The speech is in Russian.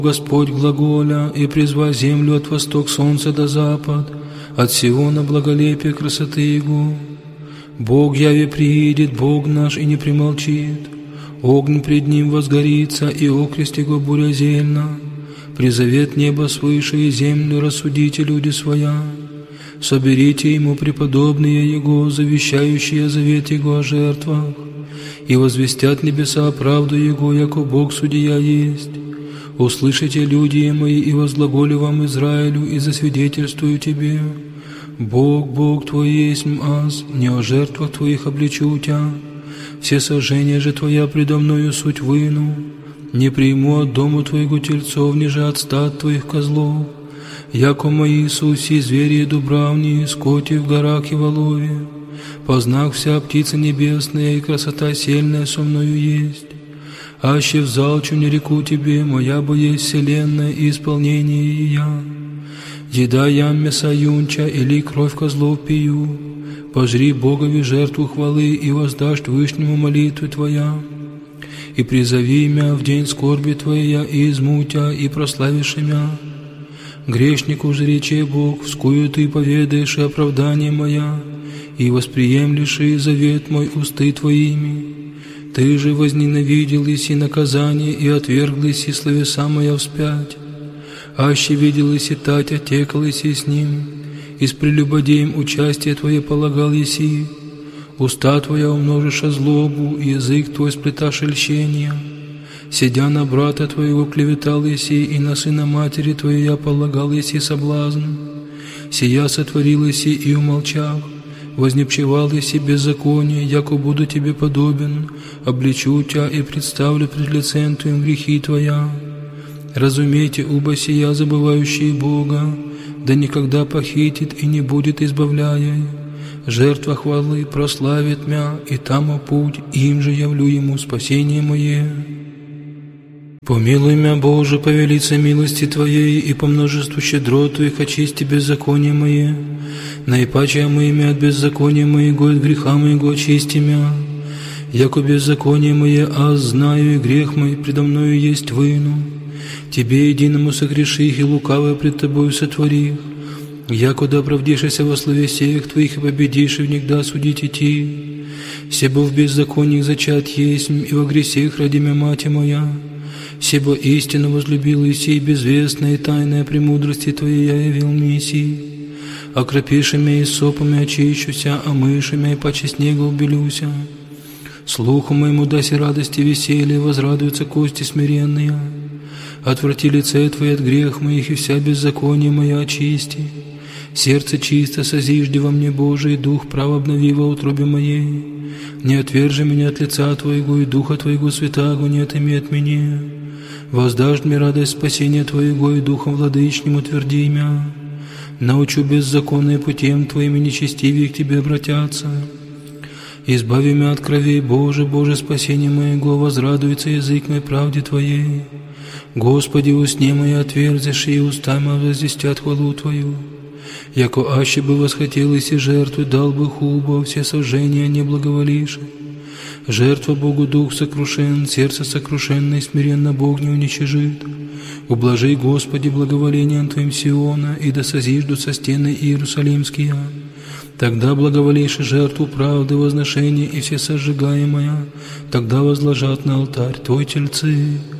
Господь глаголя, и призвал землю от восток солнца до запад, от Сиона благолепия красоты Его. Бог яве приидет, Бог наш, и не примолчит. Огонь пред Ним возгорится, и окрест Его буря зельна. Призовет небо свыше, и землю рассудите, люди своя. Соберите Ему преподобные Его, завещающие завет Его о жертвах, и возвестят небеса правду Его, яко Бог судья есть. Услышите, люди мои, и возглаголю вам Израилю, и засвидетельствую тебе. Бог твой есть аз, не о жертвах твоих обличу тебя. Все сожжения же твоя предо мною суть выну. Не приму от дому твоего тельцов, ниже от стад твоих козлов. Яко мои Иисусе, звери дубравни, скоти в горах и волове. Познак вся птица небесная, и красота сильная со мною есть. Аще взалчу не реку тебе, моя бы есть вселенная и исполнение ее. Еда ям мяса юнча, или кровь козлов пью. Пожри Богови жертву хвалы, и воздашь Вышнему молитву твоя. И призови мя в день скорби твоя, и измутя, и прославишь мя. Грешнику же рече Бог, вскую ты поведаешь и оправдание моя, и восприемлешь и завет мой усты твоими. Ты же возненавидел иси наказание, и отвергл иси словеса моя вспять. Аще видел иси тать, отекал иси с ним, и с прелюбодеем участие твое полагал иси. Уста твоя умножишь злобу, и язык твой сплеташь льщения. Сидя на брата твоего клеветал иси, и на сына матери твоей я полагал иси соблазн. Сия сотворил иси и умолчал. Вознепчевал иси беззаконие, яко буду тебе подобен, обличу тебя и представлю пред лицем твоим грехи твоя. Разумейте, уба сия забывающий Бога, да никогда похитит и не будет избавляя. Жертва хвалы прославит мя, и там путь, им же явлю ему спасение мое. Помилуй мя, Боже, по велице милости Твоей, и по множеству щедрот Твоих очисти беззаконие мое. Наипаче омыми от беззакония моего, от греха моего очисти мя. Яко беззаконие мое, аз знаю, и грех мой предо мною есть выну. Тебе единому согреших, и лукавое пред Тобою сотворих. Яко да оправдишься во слове сеях Твоих, и победишь, и внегда судить идти. Себо в беззакониях зачат есть, и во гресех ради мя мать моя. Себо истину возлюбил иси, безвестная и тайная премудрости Твоей я явил мне иси. Окропиши мя и сопами очищуся, омыши мя и паче снега убелюся. Слуху моему даси радости веселье, возрадуются кости смиренные. Отврати лице Твое от грех моих, и вся беззаконие моя очисти. Сердце чисто созижди во мне, Боже, и дух прав обнови во утробе моей. Не отвержи меня от лица Твоего, и духа Твоего святаго не отыми от меня. Воздашь мне радость спасения Твоего, и духом владычним утверди мя. Научу беззаконные путем Твоими, нечестивее к Тебе обратятся. Избави мя от кровей, Боже, Боже, спасение моего, возрадуется язык мой правде Твоей. Господи, усне мои отверзишь, и уста мои возвестят хвалу Твою. Яко аще бы восхотел иси жертву, дал бы хубо, все сожжения не благоволишь. Жертва Богу дух сокрушен, сердце сокрушенное и смиренно Бог не уничижит. Ублажи, Господи, благоволением Твоим Сиона, и да созиждутся стены Иерусалимские. Тогда благоволишь жертву правды, возношения и все сожигаемое, тогда возложат на алтарь Твой тельцы.